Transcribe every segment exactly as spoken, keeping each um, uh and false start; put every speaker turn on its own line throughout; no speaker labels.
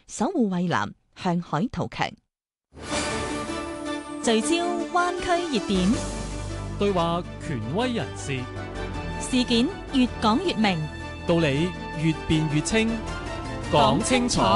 守護蔚藍，向海圖強。聚焦灣區熱點，
對話權威人士，
事件越講越明，
道理越辯越清，講清楚，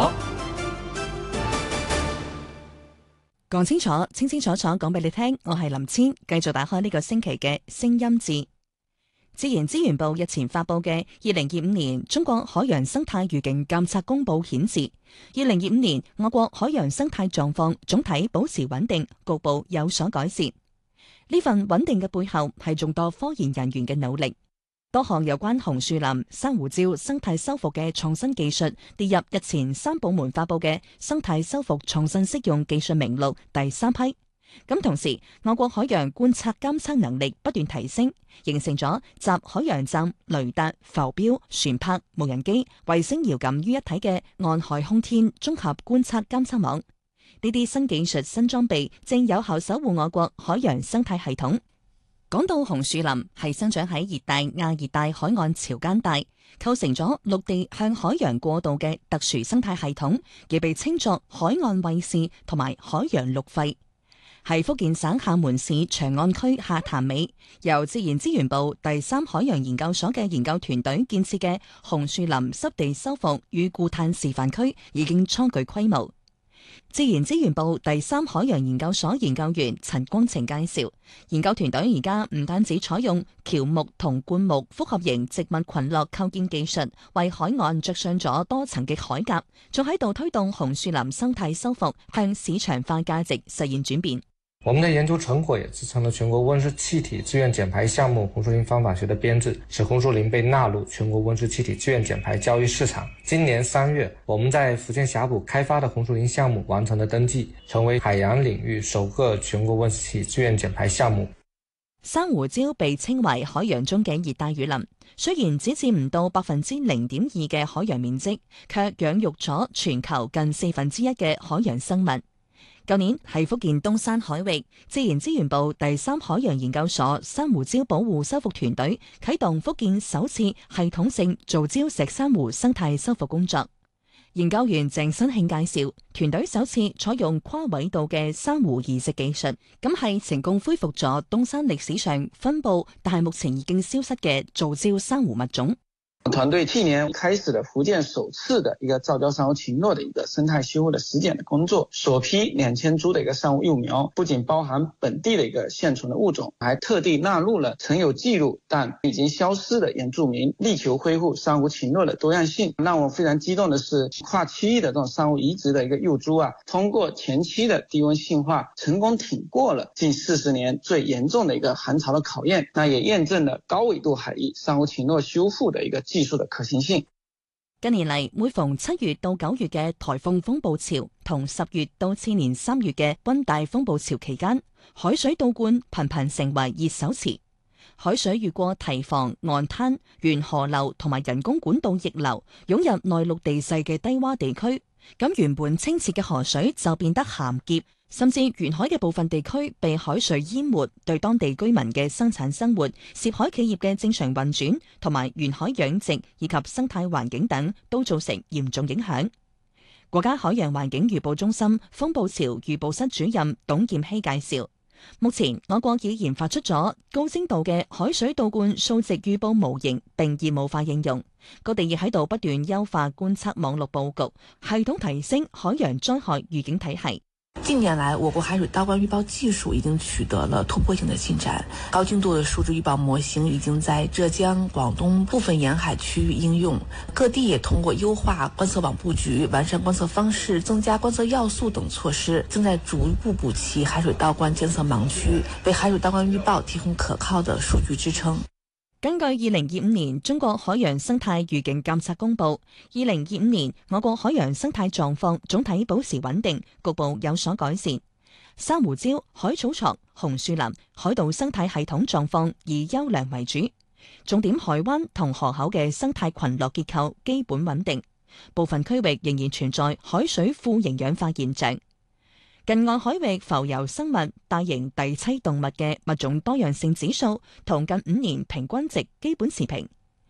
講清楚，清清楚楚講俾你聽。我係林千，繼續打開呢個星期嘅聲音誌。自然資源部日前發布嘅二零二五年中國海洋生態預警監測公報顯示，二零二五年我國海洋生態狀況總體保持穩定，局部有所改善。呢份穩定嘅背後係眾多科研人員嘅努力。多項有關紅樹林、珊瑚礁生態修復嘅創新技術列入日前三部門發布嘅生態修復創新適用技術名錄第三批。咁同時，我國海洋觀察監測能力不斷提升，形成咗集海洋站、雷達、浮標、船舶、無人機、衛星遙感於一體嘅岸海空天綜合觀測監測網。呢啲新技術、新裝備正有效守護我國海洋生態系統。講到紅樹林，係生長喺熱帶、亞熱帶海岸潮間帶，構成咗陸地向海洋過渡嘅特殊生態系統，亦被稱作海岸衛士同埋海洋陸肺。係福建省廈門市長岸區下潭尾，由自然資源部第三海洋研究所嘅研究團隊建設嘅紅樹林濕地修復與固碳示範區已經初具規模。自然資源部第三海洋研究所研究員陳光晴介紹，研究團隊而家唔單止採用喬木同灌木複合型植物群落構建技術，為海岸着上咗多層嘅海甲，仲喺度推動紅樹林生態修復向市場化價值實現轉變。
我們的研究成果也支撐了全國溫室氣體自願減排項目紅樹林方法學的編制，使紅樹林被納入全國溫室氣體自願減排交易市場。今年三月，我們在福建峽谷開發的紅樹林項目完成了登記，成為海洋領域首個全國溫室氣體自願減排項目。
珊瑚礁被稱為海洋中嘅熱帶雨林，雖然只佔唔到百分之零點二嘅海洋面積，卻養育咗全球近四分之一嘅海洋生物。舊年喺福建東山海域，自然資源部第三海洋研究所珊瑚礁保護修復團隊啟動福建首次系統性造礁石珊瑚生態修復工作。研究員鄭新慶介紹，團隊首次採用跨緯度嘅珊瑚移植技術，咁係成功恢復咗東山歷史上分布但係目前已經消失嘅造礁珊瑚物種。
團隊去年開始了福建首次的一個造礁珊瑚群落的一個生態修復的實踐的工作，首批兩千株的一個珊瑚幼苗，不僅包含本地的一個現存的物種，還特地納入了曾有記錄但已經消失的原住民，力求恢復珊瑚群落的多樣性。讓我非常激動的是，跨區域的這種珊瑚移植的一個幼株啊，通過前期的低溫性化，成功挺過了近四十年最嚴重的一個寒潮的考驗，那也驗證了高緯度海域珊瑚群落修復的一個技術的可行性。
近年嚟，每逢七月到九月嘅颱風風暴潮，同十月到次年三月嘅溫帶風暴潮期間，海水倒灌頻頻成為熱手詞。海水越過堤防、岸灘、沿河流同埋人工管道逆流，湧入內陸地勢嘅低洼地區，咁原本清澈嘅河水就變得鹹澀。甚至沿海嘅部分地區被海水淹沒，對當地居民嘅生產生活、涉海企業嘅正常運轉同埋沿海養殖以及生態環境等都造成嚴重影響。國家海洋環境預報中心風暴潮預報室主任董劍希介紹，目前我國已研發出咗高精度嘅海水倒灌數值預報模型，並業務化應用。各地亦喺度不斷優化觀測網絡佈局，系統提升海洋災害預警體系。
近年來，我國海水倒灌預報技術已經取得了突破性的進展，高精度的數值預報模型已經在浙江、廣東部分沿海區域應用。各地也通過優化觀測網佈局、完善觀測方式、增加觀測要素等措施，正在逐步補齊海水倒灌監測盲區，為海水倒灌預報提供可靠的數據支撐。
根據二零二五年中國海洋生態預警監測公佈，二零二五年我國海洋生態狀況總體保持穩定，局部有所改善。珊瑚礁、海草床、紅樹林、海島生態系統狀況以優良為主，重點海灣同河口嘅生態群落結構基本穩定，部分區域仍然存在海水富營養化現象。近岸海域浮游生物、大型第棲動物嘅物種多樣性指數同近五年平均值基本持平。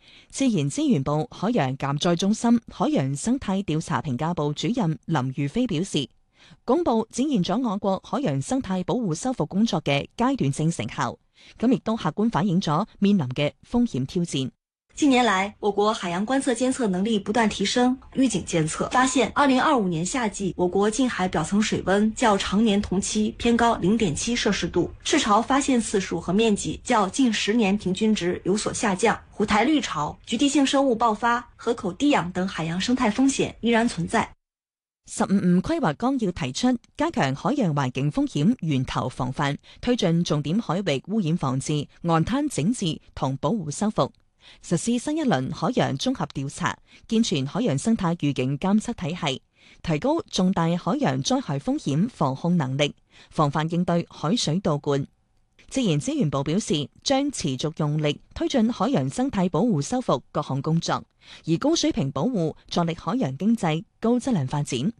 自然資源部海洋減災中心海洋生態調查評價部主任林如飛表示，公佈展現咗我國海洋生態保護修復工作嘅階段性成效，咁亦都客觀反映咗面臨嘅風險挑戰。
近年來，我國海洋觀測監測能力不斷提升，預警監測發現，二零二五年夏季，我國近海表層水溫較常年同期偏高零點七攝氏度，赤潮發現次數和面積較近十年平均值有所下降，虎台綠潮、局地性生物爆發、河口低氧等海洋生態風險依然存在。
十五五規劃綱要提出加強海洋環境風險源頭防範，推進重點海域污染防治、岸灘整治同保護修復。實施新一輪海洋綜合調查，健全海洋生態預警監測體系，提高重大海洋災害風險防控能力，防範應對海水倒灌。自然資源部表示，將持續用力推進海洋生態保護修復各項工作，而高水平保護助力海洋經濟高質量發展。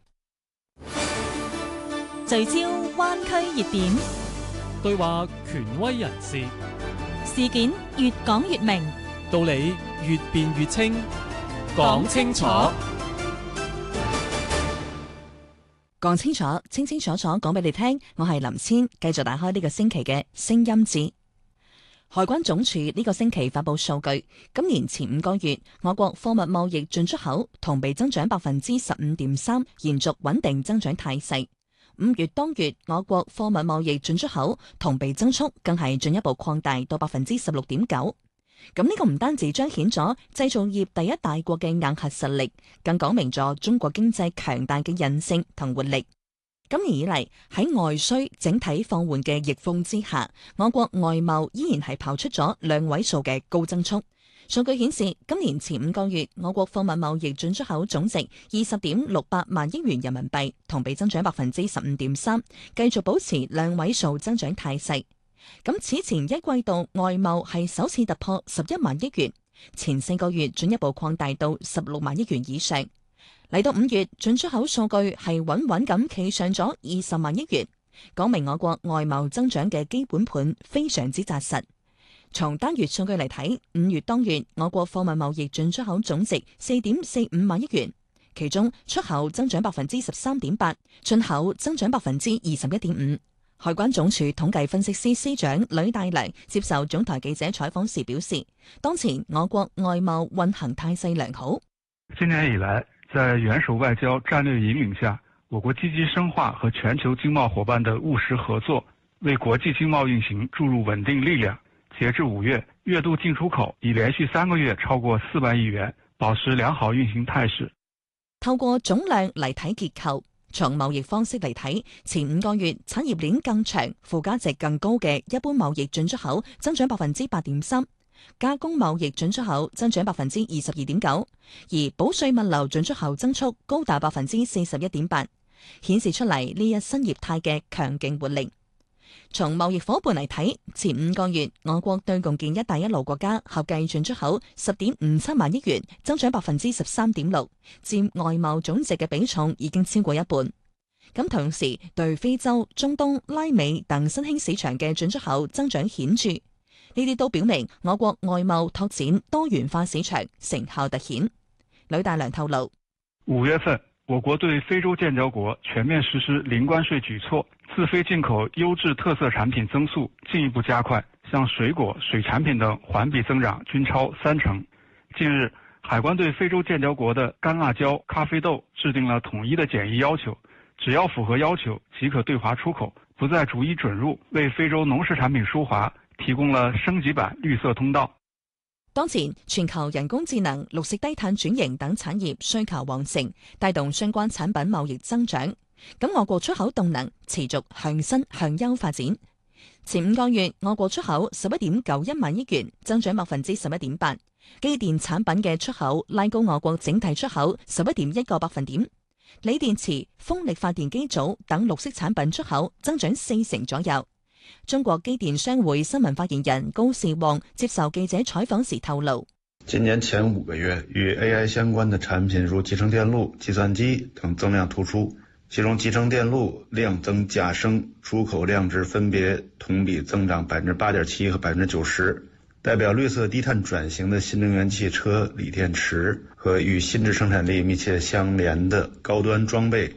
聚焦灣區熱點，
對話權威人士，
事件越講越明，
道理越辯越清，講清楚，
講清楚，清清楚楚講俾你聽。我係林千，繼續打開呢個星期嘅聲音誌。海關總署呢個星期發佈數據，今年前五個月，我國貨物貿易進出口同比增長百分之十五點三，延續穩定增長態勢。五月當月，我國貨物貿易進出口同比增速更係進一步擴大到百分之十六點九。咁呢個唔單止彰顯咗製造業第一大國嘅硬核實力，更講明咗中國經濟強大嘅韌性同活力。今年以嚟，喺外需整體放緩嘅逆風之下，我國外貿依然係跑出咗兩位數嘅高增速。數據顯示，今年前五個月，我國貨物貿易進出口總值二十點六八萬億元人民幣，同比增長百分之十五點三，繼續保持兩位數增長態勢。咁此前一季度外貿係首次突破十一萬億元，前四個月進一步擴大到十六萬億元以上。嚟到五月，進出口數據係穩穩咁企上咗二十萬億元，講明我國外貿增長嘅基本盤非常之紮實。從單月數據嚟睇，五月當月我國貨物貿易進出口總值四點四五萬億元，其中出口增長百分之十三點八，進口增長百分之二十一點五。海關總署統計分析司司長呂大良接受總台記者採訪時表示，當前我國外貿運行態勢良好。
今年以來，在元首外交戰略引領下，我國積極深化和全球經貿夥伴的務實合作，為國際經貿運行注入穩定力量。截至五月，月度進出口已連續三個月超過四萬億元，保持良好運行態勢。
透過總量嚟睇結構，從貿易方式嚟睇，前五個月產業鏈更長、附加值更高嘅一般貿易進出口增長百分之八點三，加工貿易進出口增長百分之二十二點九，而保稅物流進出口增速高達百分之四十一點八，顯示出嚟呢一新業態嘅強勁活力。從貿易夥伴嚟睇，前五個月我國對共建一帶一路國家合計進出口十點五七萬億元，增長百分之十三點六，佔外貿總值嘅比重已經超過一半。咁同時，對非洲、中東、拉美等新興市場嘅進出口增長顯著，呢啲都表明我國外貿拓展多元化市場成效突顯。呂大良透露，
五月份我國對非洲建交國全面實施零關稅舉措，自非進口優質特色產品增速進一步加快，像水果、水產品等環比增長均超三成。近日，海關對非洲建交國的乾辣椒、咖啡豆制定了統一的檢疫要求，只要符合要求即可對華出口，不再逐一准入，為非洲農食產品輸華提供了升級版綠色通道。
當前全球人工智能、綠色低碳轉型等產業需求旺盛，帶動相關產品貿易增長。咁我國出口動能持續向新向優發展。前五個月我國出口十一點九一萬億元，增長百分之十一點八。機電產品嘅出口拉高我國整體出口十一點一個百分點。鋰電池、風力發電機組等綠色產品出口增長四成左右。中國機電商會新聞發言人高士旺接受記者採訪時透露，
今年前五個月與 A I 相關的產品如集成電路、計算機等增量突出，其中集成電路量增價升，出口量值分別同比增長百分之八點七和百分之九十， 代表绿色低碳转型的新能源汽车锂电池和与新质生产力密切相连的高端装备